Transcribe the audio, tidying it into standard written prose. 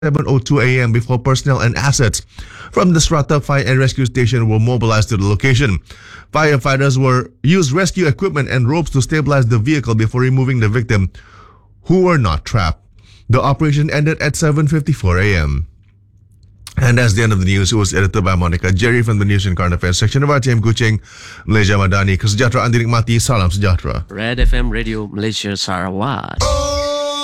7:02 a.m. before personnel and assets from the Strata Fire and Rescue Station were mobilized to the location. Firefighters used rescue equipment and ropes to stabilize the vehicle before removing the victim, who were not trapped. The operation ended at 7:54 a.m. And that's the end of the news. It was edited by Monica Jerry from the News and Current Affairs section of RTM Kuching, Malaysia Madani. Kesejahteraan dinikmati. Salam sejahtera. Red FM Radio Malaysia Sarawak.